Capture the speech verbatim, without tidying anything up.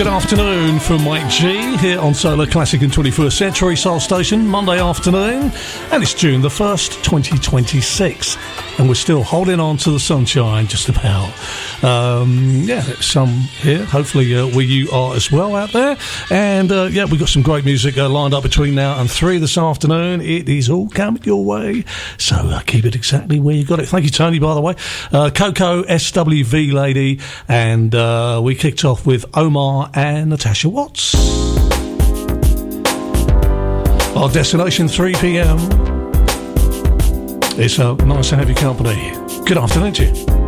Good afternoon from Mike G here on Solar Classic and twenty-first Century Soul Station, Monday afternoon, and it's June the first, twenty twenty-six, and we're still holding on to the sunshine just about. Um, yeah, some here, hopefully uh, where you are as well out there, and uh, yeah, we've got some great music uh, lined up between now and three this afternoon. It is all coming your way, so uh, keep it exactly where you got it. Thank you, Tony, by the way. uh, Coco, S W V Lady, and uh, we kicked off with Omar and Natasha Watts. Our destination, three p.m. It's uh, nice to have your company. Good afternoon to you.